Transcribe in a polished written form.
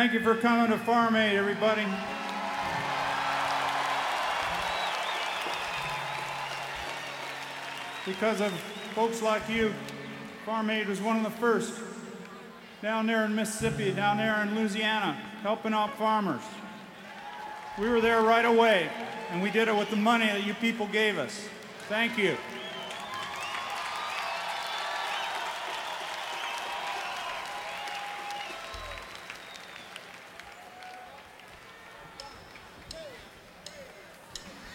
Thank you for coming to Farm Aid, everybody. Because of folks like you, Farm Aid was one of the first down there in Mississippi, down there in Louisiana, helping out farmers. We were there right away, and we did it with the money that you people gave us. Thank you.